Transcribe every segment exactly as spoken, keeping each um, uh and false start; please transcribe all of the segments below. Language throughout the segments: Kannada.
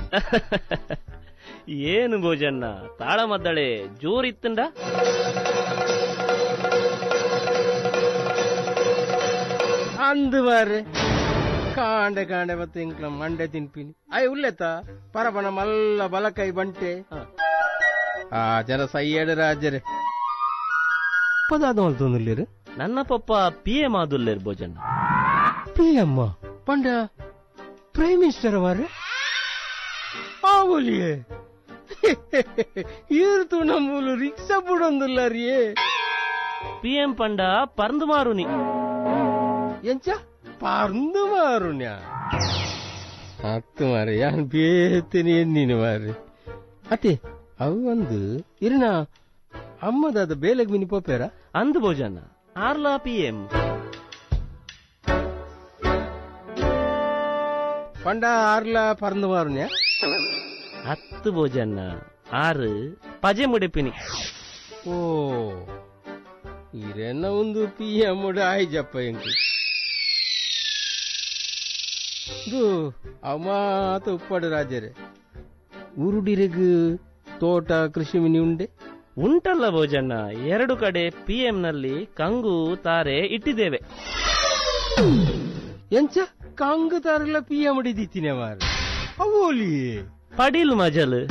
ಏನು ಭೋಜನ್ನ ತಾಳಮದ್ದಳೆ ಜೋರಿತ್ತಂಡ. ಅಂದು ಬಾರೆ ಕಾಂಡೆ ಕಾಂಡೆ ಮತ್ತೆ ಇಂಕ್ಲ ಮಂಡೆ ತಿನ್ಪಿನಿ ಅಯ್ಯ ಉಲ್ಲೆತ ಪರಪನ ಮಲ್ಲ ಬಲಕೈ ಬಂಟೆ ಆ ಜನ ಸೈಯಡ ರಾಜರೇ ಪದಾದ ಹೊಲ್ತೊಂದಿಲ್ಲಿರು ನನ್ನ ಪಪ್ಪ ಪಿ ಎಂ ಆದುಲ್ಲೇರ್ ಭೋಜನ್ನ. ಪಿ ಎಂ ಪಂಡ ಪ್ರೈಮ್ ಮಿನಿಸ್ಟರ್ ಅವರೇ ಆವಲಿಯೇ ಈರ್ತು ನಮ್ಮೂಲು ರಿಕ್ಷಾ ಬಿಡೊಂದಿಲ್ಲ ರೀ. ಪಿ ಎಂ ಪಂಡ ಪರ್ಂದು ಮಾರುನಿ ಎಂಚ ಪರ್ಂದು ಮಾರುನ್ಯ ಹತ್ತು ಮಾರಿ ಯಾನ್ ಬೇತೀನಿ ಎನ್ನಿನ ಮಾರಿ ಅತ್ತೆ ಅವು ಒಂದು ಇರನ ಅಮ್ಮದಾದ ಬೇಲೆಗ್ ಮಿನಿ ಪೋಪೇರ ಅಂದು ಭೋಜನ ಆರ್ಲಾ ಪಿ ಎಂ ಪಂಡ ಆರ್ಲಾ ಪರ್ಂದು ಮಾರುನ್ಯ ಹತ್ತು ಭೋಜನ ಆರು ಪಜೆ ಮುಡಿಪಿನಿ. ಓ ಇರೆನ್ನ ಒಂದು ಪಿ ಎಂ ಆಯ್ಜಪ್ಪ ಎಂಕು ಇದು ಅಮಾತ ಉಪ್ಪಾಡು ರಾಜರೇ ಉರುಡಿರೆಗ್ ತೋಟ ಕೃಷಿ ಮಿನಿ ಉಂಡೆ ಉಂಟಲ್ಲ ಭೋಜನ್ನ. ಎರಡು ಕಡೆ ಪಿ ಎಂ ನಲ್ಲಿ ಕಂಗು ತಾರೆ ಇಟ್ಟಿದ್ದೇವೆ. ಎಂಚ ಕಂಗು ತಾರೆಲ್ಲ ಪಿ ಎಂ ಹಿಡಿದೀತಿನ ಮಾರ ಅವೋಲಿ ಪಡೀಲು ಮಜಲ್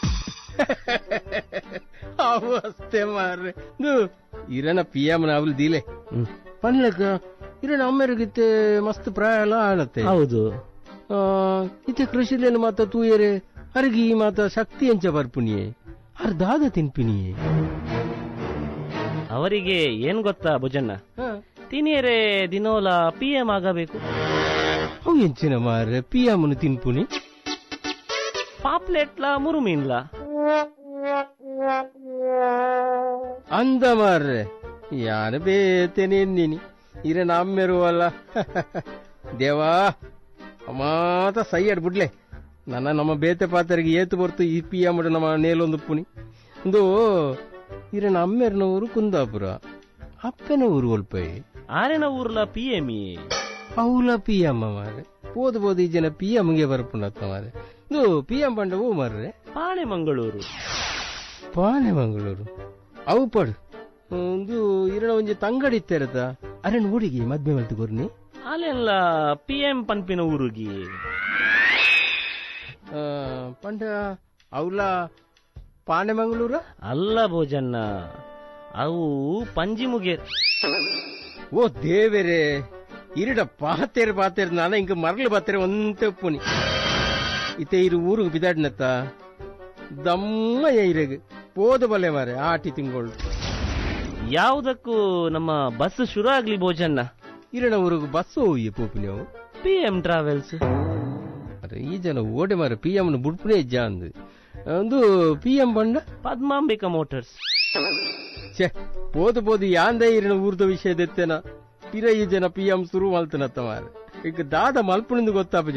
ಅವು ಅಷ್ಟೇ ಮಾರ್ರೆ. ಇರನ ಪಿ ಎಂ ನಾವಲ್ ದೀಲೆ ಪನ್ಲಕ ಇರನ ಅಮ್ಮೆರಗಿತ್ತೆ ಮಸ್ತ್ ಪ್ರಾಯ ಎಲ್ಲ ಆಣತ್ತೆ. ಹೌದು ಇತ್ತೆ ಕೃಷಿಲೇನು ಮಾತ ತೂಯರೆ ಅರ್ಗಿ ಮಾತ ಶಕ್ತಿ ಎಂಚ ಬರ್ಪುನಿಯೇ ಅರ್ಧಾದ ತಿನ್ಪಿನಿಯೇ. ಅವರಿಗೆ ಏನ್ ಗೊತ್ತಾ ಭುಜನ್ನ, ತಿನಿಯರೆ ದಿನೋಲ ಪಿ ಎಂ ಆಗಬೇಕು. ಅವು ಎಂಚಿನ ಮಾರ್ರೆ ಪಿ ಎಂ ತಿನ್ಪುನಿ ಪಾಪ್ಲೆಟ್ಲ ಮುರುಮೀನ್ಲ ಅಂದ ಮಾರ್ರೆ ಯಾನ ಬೇತೇನೆ ಎನ್ನಿನಿ ಇರನ ಅಮ್ಮೆರುವಲ್ಲ ದೇವಾ ಅಮಾತ ಸೈಯಡ್ ಬಿಡ್ಲೆ ನನ್ನ ನಮ್ಮ ಬೇತೆ ಪಾತರಿಗೆ ಏತು ಬರ್ತು ಈ ಪಿ ಎಂ ನಮ್ಮ ನೇಲೊಂದು ಪುನಿ ಒಂದು ಇರನ ಅಮ್ಮೆರನ ಊರು ಕುಂದಾಪುರ ಅಪ್ಪನ ಊರು ಒಲ್ಪೈ ಆರೆನ ಊರ್ಲ ಪಿ ಎಂ ಅವಲ ಪಿ ಎಂ ಮಾರೆ ಪೋದು ಪೋದು ಈ ಜನ ಪಿ ಎಂಗೆ ಬರ್ಪುಣತ್ತ ಮಾರೆ ಇದು ಪಿ ಎಂ ಬಂಡ ಹೂ ಮಾರ್ರೆ ಪಾಣೆ ಮಂಗಳೂರು ಪಾಣೆ ಮಂಗಳೂರು ಅವು ಪಡು ಒಂದು ಇರಣ ಒಂಜಿ ತಂಗಡಿ ಇತ್ತೇರತ ಅರೆನ್ ಹುಡುಗಿ ಮದ್ಮೆ ಮಲ್ತು ಕೊರ್ನಿ ಅಲ್ಲೆಲ್ಲ ಪಿ ಎಂ ಪನ್ಪಿನ ಊರುಗಿ ಪಂಡ ಅವಲ ಪಾಣೆ ಮಂಗಳೂರ ಅಲ್ಲ ಭೋಜನ್ನ, ಅವು ಪಂಜಿ ಮುಗೇರ್. ಓ ದೇವರೇ ಇರಿಡ ಪಾತೇರ್ ಪಾತೇರ್ ನಾನ ಇಂಕ ಮರಳು ಬಾತೇರೆ ಒಂತೆ ಪುನಿ ಇತ್ತೆ ಇರು ಊರಿಗೆ ಬಿದಾಡ್ನತ್ತ ದಮ್ಮ ಇರೆಗ್ ಪೋದ ಬಲೆ ಮಾರೆ ಆಟಿ ತಿಂಗಳು ಯಾವುದಕ್ಕೂ ನಮ್ಮ ಬಸ್ ಶುರು ಆಗ್ಲಿ ಭೋಜನ್ನ. ಇರಣ ಊರಿಗೆ ಬಸ್ ಹೋಗಿ ಪೋಪಿ ನೀವು ಪಿ ಎಂ ಟ್ರಾವೆಲ್ಸ್. ಅರೆ ಈ ಜನ ಓಡೆ ಮಾರ ಪಿ ಎಂ ಬುಡ್ಪುನೇ ಇಜ್ಜ ಅಂದು ಒಂದು ಪಿ ಎಂ ಬಂಡ ಪದ್ಮಾಂಬಿಕಾ ಮೋಟರ್ಸ್. ಛೆ ಪೋದು ಪೋದು ಯಾಂದ ಇರಣ ಊರ್ದ ವಿಷಯದೆತ್ತೇನ ಪಿರ ಈ ಜನ ಪಿ ಎಂ ಶುರು ಮಲ್ತನತ್ತ ಮಾರೆ ಈಗ ದಾದ ಮಲ್ಪುಣಿಂದ ಗೊತ್ತಾಪ